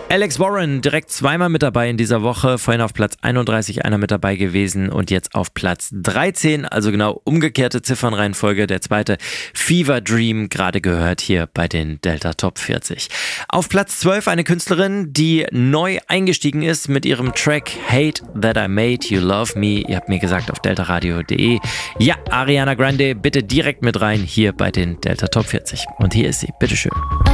Alex Warren direkt zweimal mit dabei in dieser Woche. Vorhin auf Platz 31 einer mit dabei gewesen und jetzt auf Platz 13. Also genau umgekehrte Ziffernreihenfolge. Der zweite Fever Dream gerade gehört hier bei den Delta Top 40. Auf Platz 12 eine Künstlerin, die neu eingestiegen ist mit ihrem Track Hate That I Made You Love Me. Ihr habt mir gesagt auf deltaradio.de. Ja, Ariana Grande, bitte direkt mit rein hier bei den Delta Top 40. Und hier ist sie. Bitteschön.